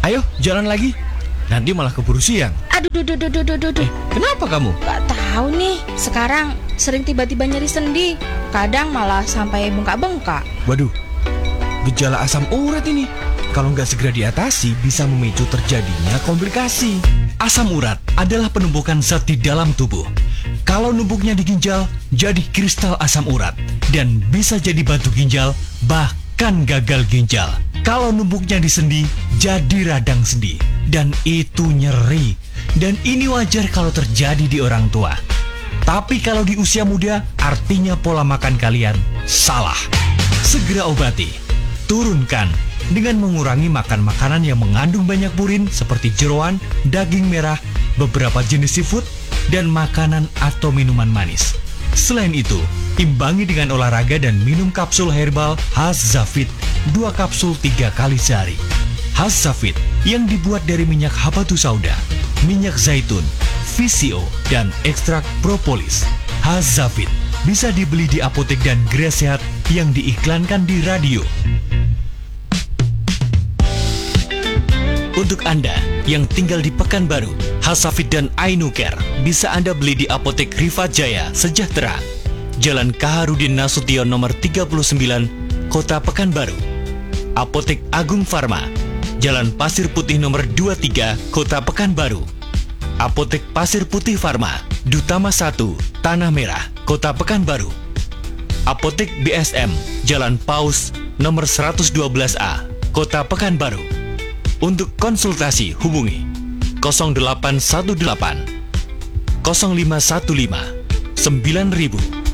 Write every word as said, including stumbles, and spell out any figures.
Ayo, jalan lagi. Nanti malah keburu siang. Aduh, duh, duh, duh, duh, duh, duh. Eh, kenapa kamu? Gak tahu nih, sekarang sering tiba-tiba nyeri sendi. Kadang malah sampai bengkak-bengkak. Waduh, gejala asam urat ini. Kalau nggak segera diatasi, bisa memicu terjadinya komplikasi. Asam urat adalah penumpukan zat di dalam tubuh. Kalau numpuknya di ginjal, jadi kristal asam urat. Dan bisa jadi batu ginjal, bahkan gagal ginjal. Kalau numpuknya di sendi, jadi radang sendi. Dan itu nyeri. Dan ini wajar kalau terjadi di orang tua. Tapi kalau di usia muda, artinya pola makan kalian salah. Segera obati. Turunkan dengan mengurangi makan makanan yang mengandung banyak purin seperti jeroan, daging merah, beberapa jenis seafood, dan makanan atau minuman manis. Selain itu, imbangi dengan olahraga dan minum kapsul herbal Hazafit dua kapsul tiga kali sehari. Hazafit yang dibuat dari minyak habatus sauda, minyak zaitun, visio, dan ekstrak propolis. Hazafit bisa dibeli di apotek dan gerai sehat yang diiklankan di radio. Untuk Anda yang tinggal di Pekanbaru, Hazafit dan Ainucare bisa Anda beli di apotek Rifat Jaya Sejahtera, Jalan Kaharudin Nasution nomor tiga puluh sembilan, Kota Pekanbaru. Apotek Agung Farma, Jalan Pasir Putih nomor dua puluh tiga, Kota Pekanbaru. Apotek Pasir Putih Farma, Dutama satu, Tanah Merah, Kota Pekanbaru. Apotek B S M, Jalan Paus nomor seratus dua belas A, Kota Pekanbaru. Untuk konsultasi hubungi nol delapan satu delapan nol lima satu lima sembilan ribu.